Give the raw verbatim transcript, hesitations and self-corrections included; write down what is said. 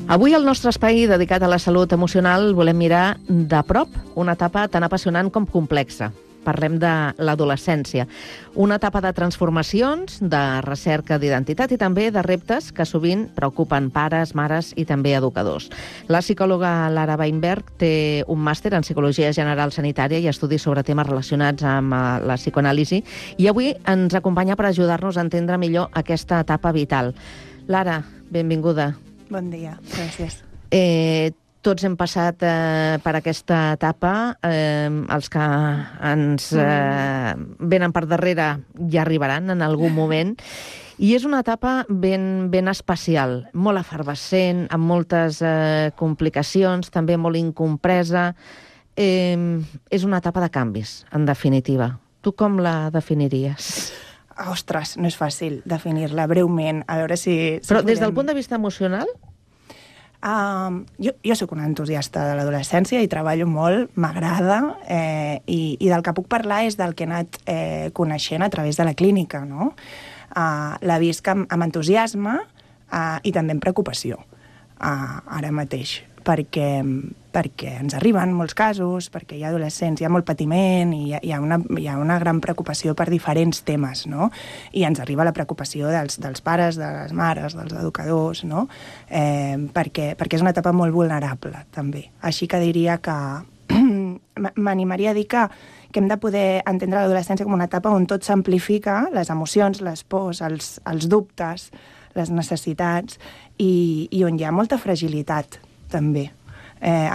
Avui al nostre espai dedicat a la salut emocional volem mirar de prop una etapa tan apassionant com complexa. Parlem de l'adolescència, una etapa de transformacions, de recerca d'identitat i també de reptes que sovint preocupen pares, mares i també educadors. La psicòloga Lara Weinberg té un màster en Psicologia General Sanitària i estudis sobre temes relacionats amb la psicoanàlisi i avui ens acompanya per ajudar-nos a entendre millor aquesta etapa vital. Lara, benvinguda. Bon dia, gràcies. Eh, tots hem passat eh, per aquesta etapa, eh, els que ens eh, venen per darrere ja arribaran en algun moment, i és una etapa ben, ben especial, molt efervescent, amb moltes eh, complicacions, també molt incompresa. Eh, és una etapa de canvis, en definitiva. Tu com la definiries? Ostres, no és fàcil definir-la breument, a veure si... si Però podem... des del punt de vista emocional? Uh, jo, jo sóc una entusiasta de l'adolescència i treballo molt, m'agrada, eh, i, i del que puc parlar és del que he anat eh, coneixent a través de la clínica, no? Uh, la visc amb, amb entusiasme uh, i també amb preocupació, uh, ara mateix, perquè, perquè ens arriben molts casos, perquè hi ha adolescents, hi ha molt patiment i hi ha, hi ha, una, hi ha una gran preocupació per diferents temes, no? I ens arriba la preocupació dels, dels pares, de les mares, dels educadors, no? Eh, perquè, perquè és una etapa molt vulnerable, també. Així que diria que m'animaria a dir que, que hem de poder entendre l'adolescència com una etapa on tot s'amplifica, les emocions, les pors, els, els dubtes, les necessitats, i, i on hi ha molta fragilitat, també. Eh,